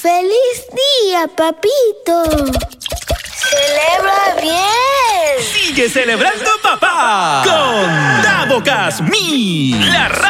¡Feliz día, papito! ¡Celebra bien! ¡Sigue celebrando, papá! Con Dabocas Me, la